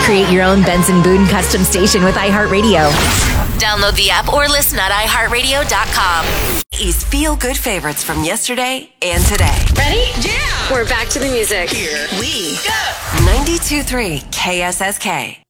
Create your own Benson Boone custom station with iHeartRadio. Download the app or listen at iHeartRadio.com. These feel-good favorites from yesterday and today. Ready? Yeah! We're back to the music. Here we go. 92.3 KSSK.